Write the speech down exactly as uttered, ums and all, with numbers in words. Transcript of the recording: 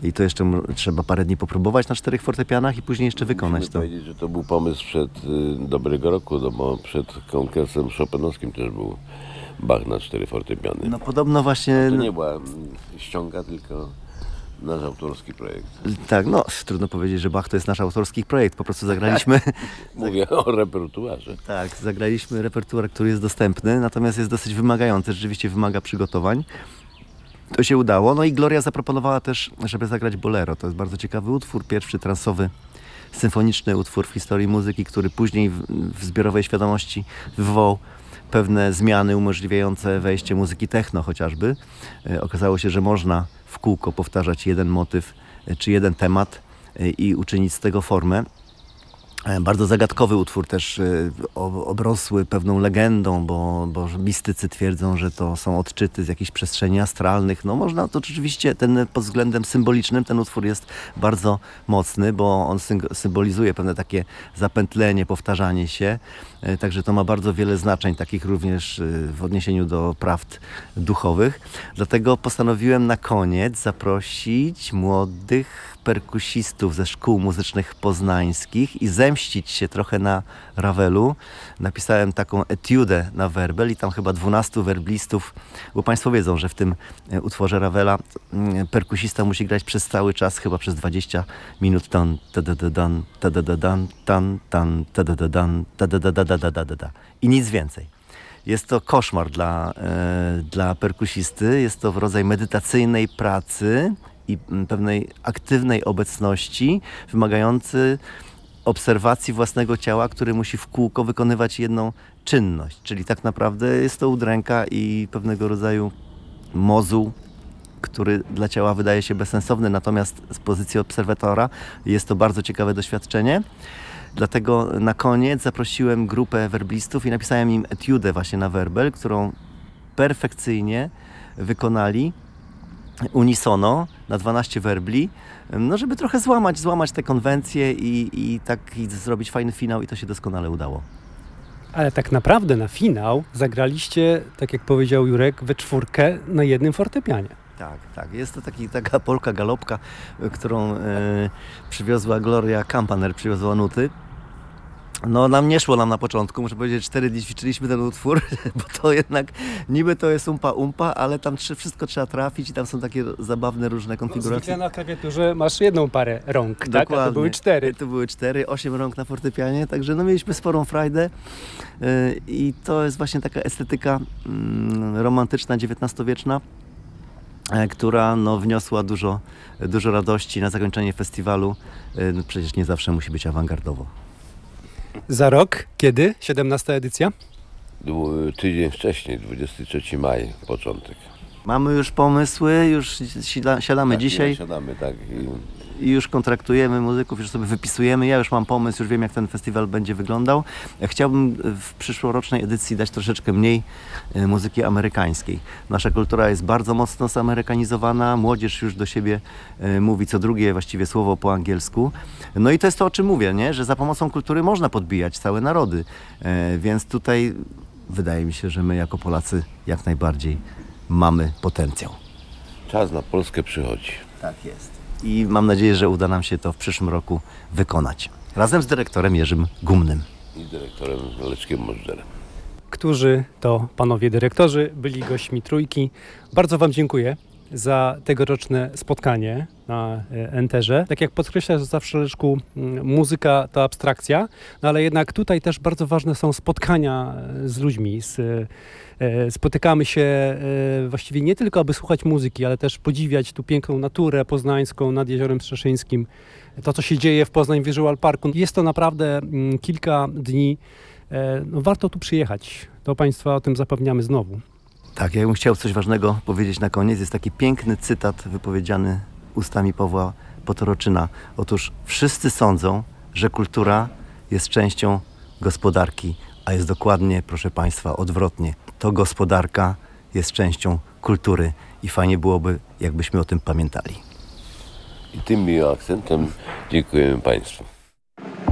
I to jeszcze m- trzeba parę dni popróbować na czterech fortepianach i później jeszcze wykonać Musimy to. powiedzieć, że to był pomysł przed y, dobrego roku, no bo przed konkursem chopinowskim też był Bach na cztery fortepiany. No podobno właśnie... To nie była mm, ściąga, tylko nasz autorski projekt. Tak, no trudno powiedzieć, że Bach to jest nasz autorski projekt. Po prostu zagraliśmy... Mówię o repertuarze. Tak, zagraliśmy repertuar, który jest dostępny, natomiast jest dosyć wymagający, rzeczywiście wymaga przygotowań. To się udało. No i Gloria zaproponowała też, żeby zagrać bolero. To jest bardzo ciekawy utwór, pierwszy transowy, symfoniczny utwór w historii muzyki, który później w, w zbiorowej świadomości wywołał pewne zmiany umożliwiające wejście muzyki techno chociażby. E, okazało się, że można w kółko powtarzać jeden motyw e, czy jeden temat e, i uczynić z tego formę. Bardzo zagadkowy utwór też, obrosły pewną legendą, bo, bo mistycy twierdzą, że to są odczyty z jakichś przestrzeni astralnych. No można to rzeczywiście, ten pod względem symbolicznym ten utwór jest bardzo mocny, bo on symbolizuje pewne takie zapętlenie, powtarzanie się. Także to ma bardzo wiele znaczeń, takich również w odniesieniu do prawd duchowych. Dlatego postanowiłem na koniec zaprosić młodych perkusistów ze szkół muzycznych poznańskich i zemścić się trochę na Ravelu. Napisałem taką etiudę na werbel i tam chyba dwunastu werblistów, bo Państwo wiedzą, że w tym utworze Ravela perkusista musi grać przez cały czas, chyba przez dwadzieścia minut tan tadadadan, tadadadan, tan tan tadadadan, tadadadadadadada i nic więcej. Jest to koszmar dla, e, dla perkusisty, jest to rodzaj medytacyjnej pracy i pewnej aktywnej obecności, wymagający obserwacji własnego ciała, który musi w kółko wykonywać jedną czynność. Czyli tak naprawdę jest to udręka i pewnego rodzaju mozuł, który dla ciała wydaje się bezsensowny, natomiast z pozycji obserwatora jest to bardzo ciekawe doświadczenie. Dlatego na koniec zaprosiłem grupę werblistów i napisałem im etiudę właśnie na werbel, którą perfekcyjnie wykonali unisono na dwanaście werbli, no żeby trochę złamać, złamać te konwencje i, i tak i zrobić fajny finał i to się doskonale udało. Ale tak naprawdę na finał zagraliście, tak jak powiedział Jurek, we czwórkę na jednym fortepianie. Tak, tak. Jest to taki, taka polka galopka, którą e, przywiozła Gloria Kampaner, przywiozła nuty. No nam nie szło nam na początku, muszę powiedzieć, cztery dni ćwiczyliśmy ten utwór, bo to jednak niby to jest umpa umpa, ale tam trzy, wszystko trzeba trafić i tam są takie zabawne różne konfiguracje. Zwykle na klawiaturze masz jedną parę rąk, tak? Dokładnie. A to były cztery. To były cztery, osiem rąk na fortepianie, także no mieliśmy sporą frajdę yy, i to jest właśnie taka estetyka yy, romantyczna, dziewiętnastowieczna, yy, która no, wniosła dużo, dużo radości na zakończenie festiwalu. Yy, no, przecież nie zawsze musi być awangardowo. Za rok, kiedy? siedemnasta edycja? Był tydzień wcześniej, dwudziestego trzeciego maja, początek. Mamy już pomysły, już siada- siadamy Tak, dzisiaj siadamy, tak. I i już kontraktujemy muzyków, już sobie wypisujemy. Ja już mam pomysł, już wiem, jak ten festiwal będzie wyglądał. Ja chciałbym w przyszłorocznej edycji dać troszeczkę mniej e, muzyki amerykańskiej. Nasza kultura jest bardzo mocno zamerykanizowana, młodzież już do siebie e, mówi co drugie właściwie słowo po angielsku. No i to jest to, o czym mówię, nie? Że za pomocą kultury można podbijać całe narody. E, więc tutaj wydaje mi się, że my jako Polacy jak najbardziej mamy potencjał. czas na Polskę przychodzi. Tak jest. I mam nadzieję, że uda nam się to w przyszłym roku wykonać. Razem z dyrektorem Jerzym Gumnym. I dyrektorem Leszkiem Możdżerem. Którzy to panowie dyrektorzy byli gośćmi Trójki. Bardzo Wam dziękuję za tegoroczne spotkanie na Enterze. Tak jak podkreślasz zawsze, Leszku, muzyka to abstrakcja, no ale jednak tutaj też bardzo ważne są spotkania z ludźmi. Z, spotykamy się właściwie nie tylko, aby słuchać muzyki, ale też podziwiać tu piękną naturę poznańską nad Jeziorem Strzeszyńskim. To, co się dzieje w Poznań Visual Parku. Jest to naprawdę kilka dni. No, warto tu przyjechać. To Państwa o tym zapewniamy znowu. Tak, ja bym chciał coś ważnego powiedzieć na koniec. Jest taki piękny cytat wypowiedziany ustami Pawła Potoroczyna. Otóż wszyscy sądzą, że kultura jest częścią gospodarki, a jest dokładnie, proszę Państwa, odwrotnie. To gospodarka jest częścią kultury i fajnie byłoby, jakbyśmy o tym pamiętali. I tym miłym akcentem dziękujemy Państwu.